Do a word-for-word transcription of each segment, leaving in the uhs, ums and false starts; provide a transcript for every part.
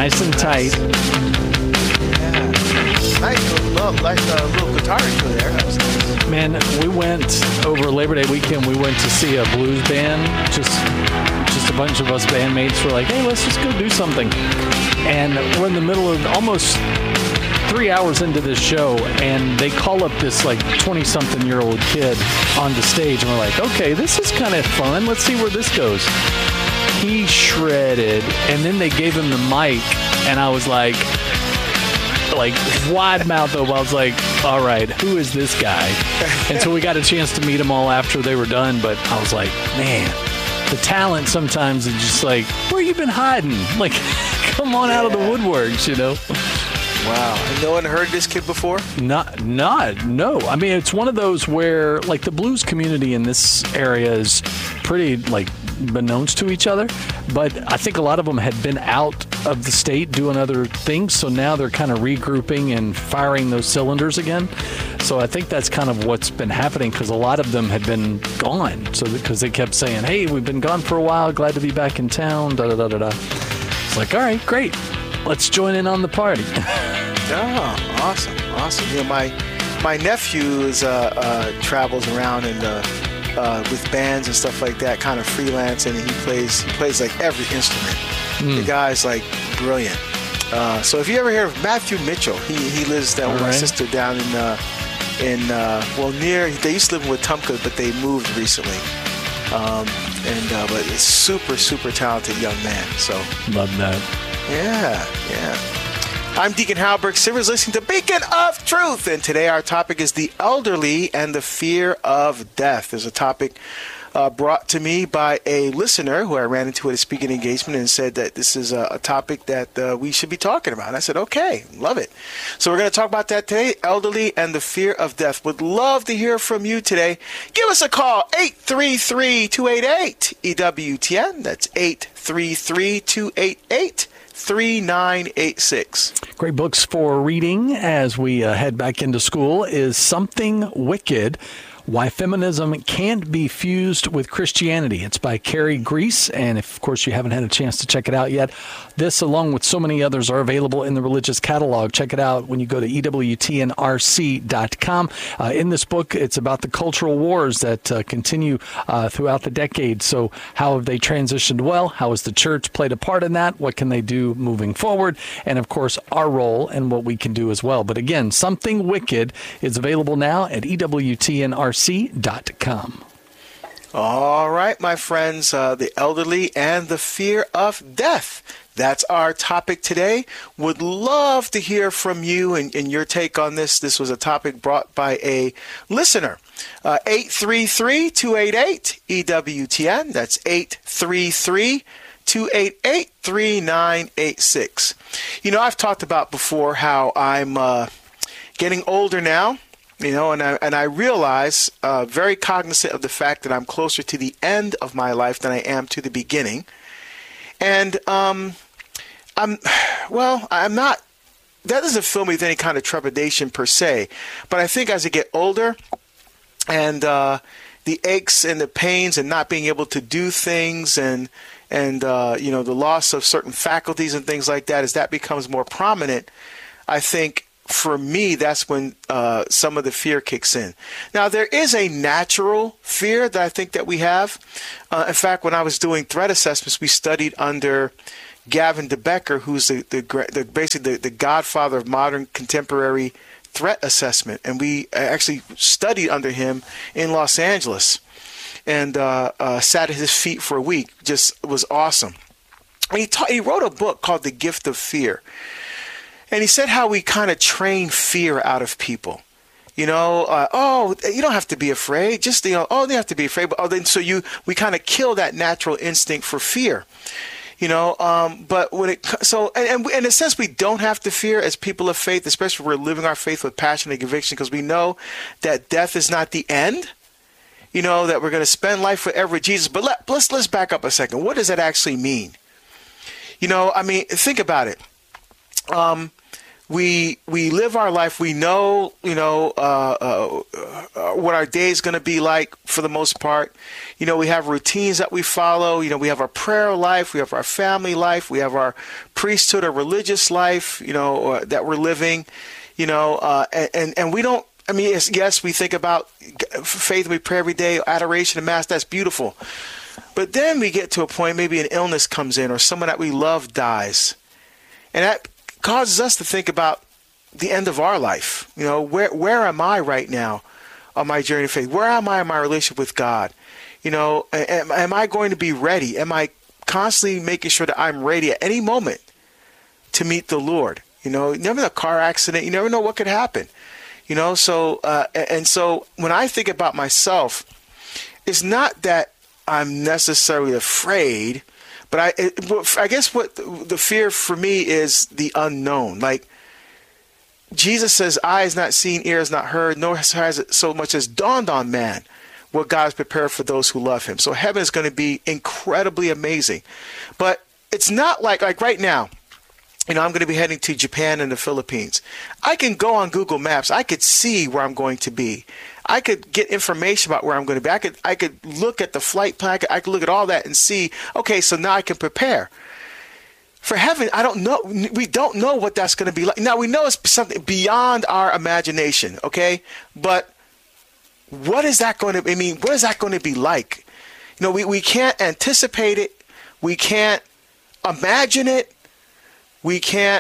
nice and tight. Yeah. Nice little, nice, uh, little guitar intro there. That was nice. Man, we went over Labor Day weekend. We went to see a blues band. Just, just a bunch of us bandmates were like, "Hey, let's just go do something." And we're in the middle of almost three hours into this show, and they call up this like twenty-something-year-old kid on the stage, and we're like, "Okay, this is kind of fun. Let's see where this goes." He shredded, and then they gave him the mic, and I was like, like wide mouth open. I was like, all right, who is this guy? And so we got a chance to meet them all after they were done, but I was like, man, the talent sometimes is just like, where you been hiding? Like, come on yeah. out of the woodworks, you know? Wow. And no one heard this kid before? Not, not, no. I mean, it's one of those where, like, the blues community in this area is pretty, like, beknownst to each other. But I think a lot of them had been out of the state doing other things, so now they're kind of regrouping and firing those cylinders again. So I think that's kind of what's been happening, because a lot of them had been gone. So because they kept saying, hey, we've been gone for a while, glad to be back in town, da-da-da-da-da. It's like, all right, great. Let's join in on the party. Oh, awesome, awesome. You know, my my nephew is uh, uh, travels around and uh, uh, with bands and stuff like that, kind of freelance, and he plays he plays like every instrument. Mm. The guy's like brilliant. Uh, so if you ever hear of Matthew Mitchell, he he lives down with right. my sister down in uh, in uh, well near. They used to live in Wetumpka, but they moved recently. Um, and uh, but it's super super talented young man. So love that. Yeah, yeah. I'm Deacon Halberg. Silver's listening to Beacon of Truth. And today our topic is the elderly and the fear of death. There's a topic uh, brought to me by a listener who I ran into at a speaking engagement and said that this is a, a topic that uh, we should be talking about. And I said, okay, love it. So we're going to talk about that today, elderly and the fear of death. Would love to hear from you today. Give us a call, eight three three, two eight eight, E W T N. That's eight three three, two eight eight, three nine eight six. Great books for reading as we uh, head back into school is Something Wicked, Why Feminism Can't Be Fused with Christianity. It's by Carrie Grease, and if, of course, you haven't had a chance to check it out yet, this, along with so many others, are available in the Religious Catalog. Check it out when you go to E W T N R C dot com. Uh, in this book, it's about the cultural wars that uh, continue uh, throughout the decade. So how have they transitioned well? How has the church played a part in that? What can they do moving forward? And, of course, our role and what we can do as well. But, again, Something Wicked is available now at E W T N R C dot com. All right, my friends, uh, the elderly and the fear of death. That's our topic today. Would love to hear from you and, and your take on this. This was a topic brought by a listener. Uh, eight three three, two eight eight, E W T N. That's eight three three, two eight eight, three nine eight six. You know, I've talked about before how I'm uh, getting older now. You know, and I and I realize, uh, very cognizant of the fact that I'm closer to the end of my life than I am to the beginning. And um, I'm, well, I'm not, that doesn't fill me with any kind of trepidation per se. But I think as I get older and uh, the aches and the pains and not being able to do things and, and uh, you know, the loss of certain faculties and things like that, as that becomes more prominent, I think, for me, that's when uh, some of the fear kicks in. Now, there is a natural fear that I think that we have. Uh, in fact, when I was doing threat assessments, we studied under Gavin de Becker, who's the, the, the basically the, the godfather of modern contemporary threat assessment. And we actually studied under him in Los Angeles and uh, uh, sat at his feet for a week. Just it was awesome. And he, ta- he wrote a book called The Gift of Fear. And he said how we kind of train fear out of people. You know, uh, oh, you don't have to be afraid. Just, you know, oh, they have to be afraid. But oh, then so you, we kind of kill that natural instinct for fear. You know, um, but when it, so, and, and in a sense, we don't have to fear as people of faith, especially if we're living our faith with passion and conviction, because we know that death is not the end. You know, that we're going to spend life forever with Jesus. But let, let's, let's back up a second. What does that actually mean? You know, I mean, think about it. Um, we we live our life. We know, you know, uh, uh, uh, what our day is going to be like for the most part. You know, we have routines that we follow. You know, we have our prayer life. We have our family life. We have our priesthood or religious life, you know, uh, that we're living, you know, uh, and, and, and we don't, I mean, yes, yes, we think about faith. We pray every day, adoration and mass. That's beautiful. But then we get to a point, maybe an illness comes in or someone that we love dies. And that causes us to think about the end of our life. You know, where where am I right now on my journey of faith? Where am I in my relationship with God? You know, am, am I going to be ready? Am I constantly making sure that I'm ready at any moment to meet the Lord? You know, never a car accident. You never know what could happen. You know, so uh, and so when I think about myself, it's not that I'm necessarily afraid, but I, it, I guess what the fear for me is the unknown. Like Jesus says, "Eye has not seen, ear has not heard, nor has it so much as dawned on man what God has prepared for those who love Him." So heaven is going to be incredibly amazing, but it's not like like right now. You know, I'm going to be heading to Japan and the Philippines. I can go on Google Maps. I could see where I'm going to be. I could get information about where I'm going to be. I could I could look at the flight plan. I could, I could look at all that and see, okay, so now I can prepare. For heaven, I don't know. We don't know what that's going to be like. Now, we know it's something beyond our imagination, okay? But what is that going to, I mean, what is that going to be like? You know, we, we can't anticipate it. We can't imagine it. We can't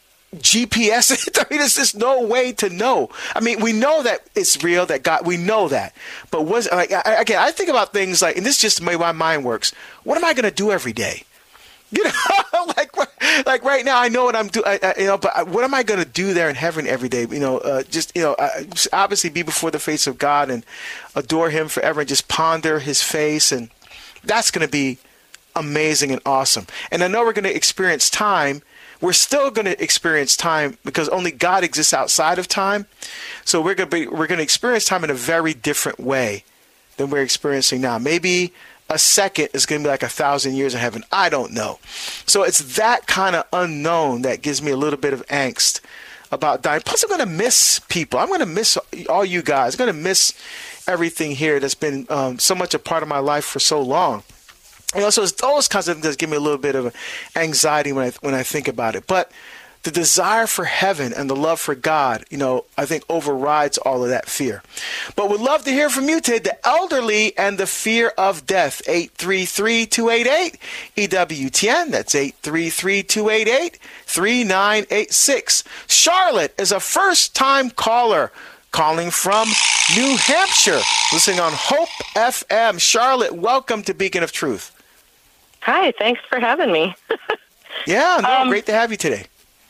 G P S it. I mean, there's just no way to know. I mean, we know that it's real, that God, we know that. But was like, I, again, I think about things like, and this is just the way my mind works. What am I going to do every day? You know, like, like right now, I know what I'm doing, you know, but what am I going to do there in heaven every day? You know, uh, just, you know, uh, obviously be before the face of God and adore Him forever and just ponder His face. And that's going to be amazing and awesome. And I know we're going to experience time. We're still going to experience time because only God exists outside of time. So we're going to be, we're going to experience time in a very different way than we're experiencing now. Maybe a second is going to be like a thousand years in heaven. I don't know. So it's that kind of unknown that gives me a little bit of angst about dying. Plus, I'm going to miss people. I'm going to miss all you guys. I'm going to miss everything here that's been um, so much a part of my life for so long. You know, so it's those kinds of things that give me a little bit of anxiety when I when I think about it. But the desire for heaven and the love for God, you know, I think overrides all of that fear. But would love to hear from you today, the elderly and the fear of death. eight three three, two eight eight, E W T N. That's eight three three, two eight eight, three nine eight six. Charlotte is a first-time caller calling from New Hampshire, listening on Hope F M. Charlotte, welcome to Beacon of Truth. Hi, thanks for having me. Yeah, no, um, great to have you today.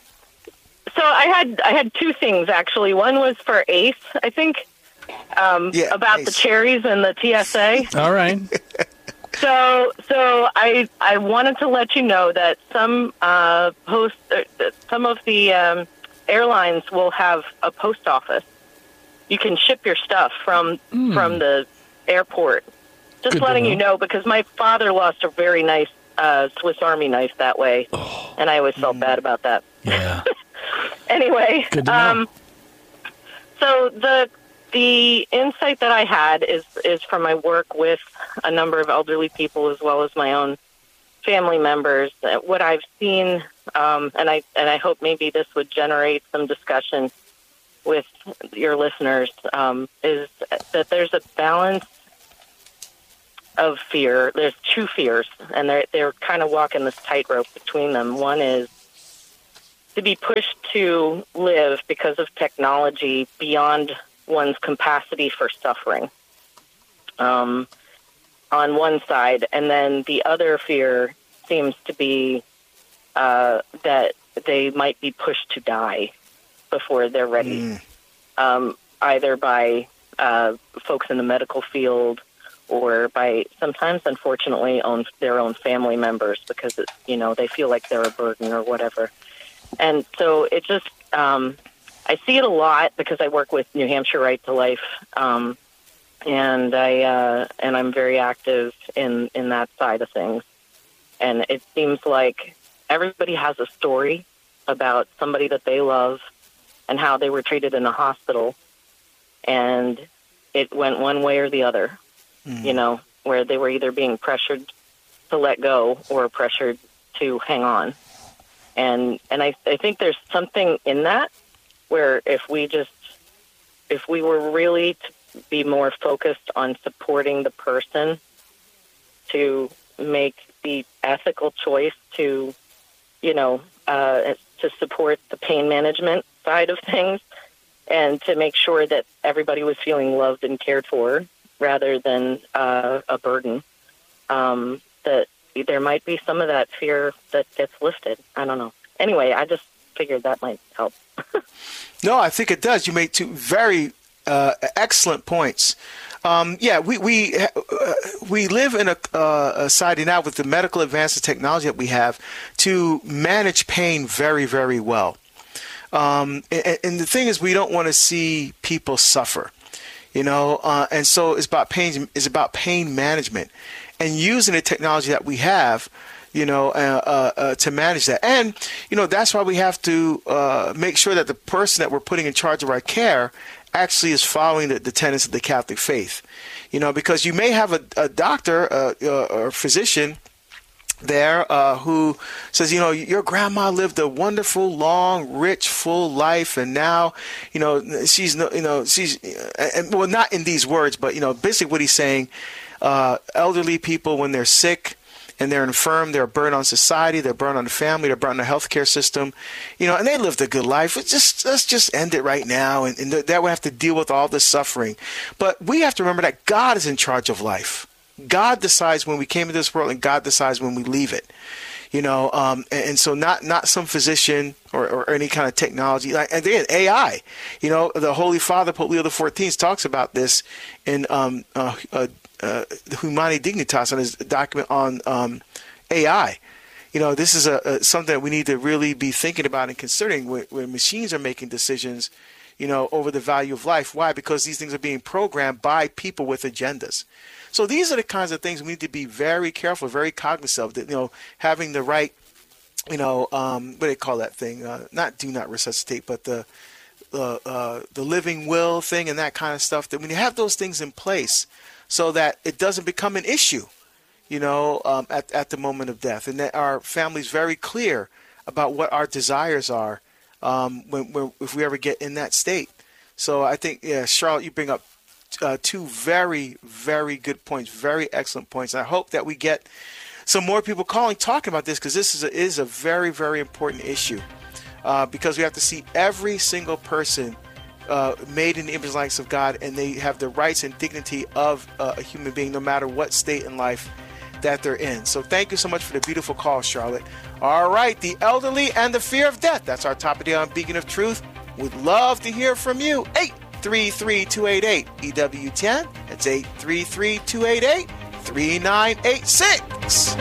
So I had I had two things, actually. One was for Ace, I think, um, yeah, about Ace. the cherries and the T S A. All right. So so I I wanted to let you know that some uh, post uh, some of the um, airlines will have a post office. You can ship your stuff from mm. from the airport. Just Good letting you know, because my father lost a very nice uh, Swiss Army knife that way, oh. and I always felt mm. bad about that. Yeah. Anyway, Good to know. um, so the the insight that I had is is from my work with a number of elderly people as well as my own family members. What I've seen, um, and I and I hope maybe this would generate some discussion with your listeners, um, is that there's a balance of fear. There's two fears, and they're they're kind of walking this tightrope between them. One is to be pushed to live because of technology beyond one's capacity for suffering, um, on one side, and then the other fear seems to be uh, that they might be pushed to die before they're ready, mm. um, either by uh, folks in the medical field or by sometimes, unfortunately, own their own family members because it's, you know, they feel like they're a burden or whatever. And so it just, um, I see it a lot because I work with New Hampshire Right to Life, um, and I uh, and I'm very active in, in that side of things. And it seems like everybody has a story about somebody that they love and how they were treated in a hospital, and it went one way or the other, mm. you know, where they were either being pressured to let go or pressured to hang on. And and I, I think there's something in that where if we just, if we were really to be more focused on supporting the person to make the ethical choice to, you know, uh, to support the pain management side of things, and to make sure that everybody was feeling loved and cared for rather than uh, a burden, um, that there might be some of that fear that gets lifted. I don't know. Anyway, I just figured that might help. No, I think it does. You made two very uh, excellent points. Um, yeah, we we uh, we live in a, uh, a society now with the medical advances technology that we have to manage pain very, very well. Um, and, and the thing is, we don't want to see people suffer, you know, uh, and so it's about pain. It's about pain management and using the technology that we have, you know, uh, uh, uh, to manage that. And, you know, that's why we have to uh, make sure that the person that we're putting in charge of our care actually is following the, the tenets of the Catholic faith, you know, because you may have a, a doctor uh, uh, or physician there uh, who says, you know, your grandma lived a wonderful, long, rich, full life, and now, you know, she's no, you know, she's, and well, not in these words, but you know, basically what he's saying, uh, elderly people when they're sick and they're infirm, they're a burden on society, they're a burden on the family, they're a burden on the healthcare system, you know, and they lived a good life. It's just let's just end it right now, and, and that we have to deal with all this suffering. But we have to remember that God is in charge of life. God decides when we came into this world, and God decides when we leave it. You know, um, and, and so not not some physician or, or any kind of technology. Like, and then A I. You know, the Holy Father, Pope Leo the fourteenth, talks about this in um, uh, uh, uh, Humani Dignitas, on his document on um, A I. You know, this is a, a something that we need to really be thinking about and considering when, when machines are making decisions, you know, over the value of life. Why? Because these things are being programmed by people with agendas. So these are the kinds of things we need to be very careful, very cognizant of. That, you know, having the right, you know, um, what do they call that thing? Uh, not do not resuscitate, but the uh, uh, the living will thing and that kind of stuff. That when you have those things in place, so that it doesn't become an issue, you know, um, at at the moment of death, and that our family's very clear about what our desires are um, when, when if we ever get in that state. So I think, yeah, Charlotte, you bring up Uh, two very, very good points, very excellent points. And I hope that we get some more people calling, talking about this, because this is a, is a very, very important issue. Uh, because we have to see every single person uh, made in the image and likeness of God, and they have the rights and dignity of uh, a human being, no matter what state in life that they're in. So thank you so much for the beautiful call, Charlotte. All right, the elderly and the fear of death. That's our topic today on Beacon of Truth. We'd love to hear from you. eight three three, two eight eight, E W ten. That's eight three three, two eight eight, three nine eight six.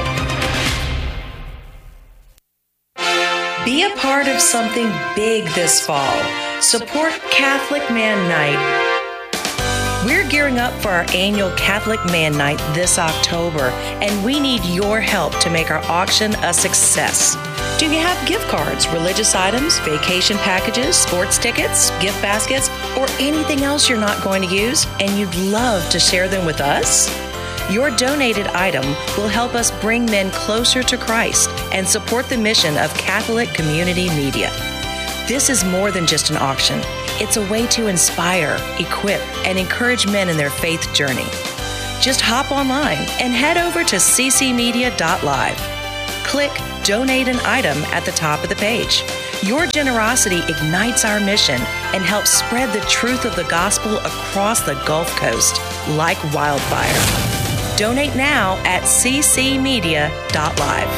Be a part of something big this fall. Support Catholic Man Night. We're gearing up for our annual Catholic Man Night this October, and we need your help to make our auction a success. Do you have gift cards, religious items, vacation packages, sports tickets, gift baskets, or anything else you're not going to use, and you'd love to share them with us? Your donated item will help us bring men closer to Christ and support the mission of Catholic Community Media. This is more than just an auction. It's a way to inspire, equip, and encourage men in their faith journey. Just hop online and head over to c c media dot live. Click Donate an Item at the top of the page. Your generosity ignites our mission and helps spread the truth of the gospel across the Gulf Coast like wildfire. Donate now at c c media dot live.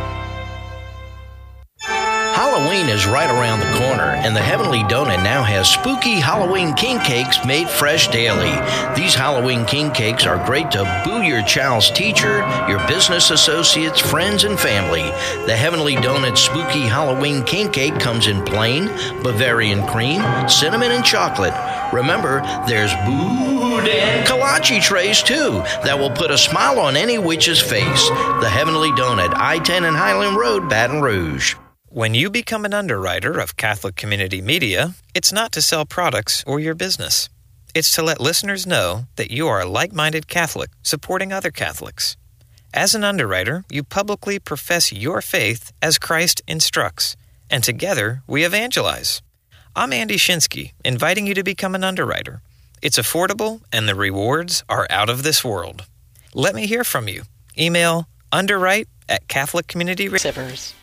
Halloween is right around the corner, and the Heavenly Donut now has spooky Halloween king cakes made fresh daily. These Halloween king cakes are great to boo your child's teacher, your business associates, friends, and family. The Heavenly Donut spooky Halloween king cake comes in plain, Bavarian cream, cinnamon, and chocolate. Remember, there's boudin kolache trays too that will put a smile on any witch's face. The Heavenly Donut, I ten and Highland Road, Baton Rouge. When you become an underwriter of Catholic Community Media, it's not to sell products or your business. It's to let listeners know that you are a like-minded Catholic supporting other Catholics. As an underwriter, you publicly profess your faith as Christ instructs, and together we evangelize. I'm Andy Shinsky, inviting you to become an underwriter. It's affordable, and the rewards are out of this world. Let me hear from you. Email underwrite at Catholic Community. Sivers.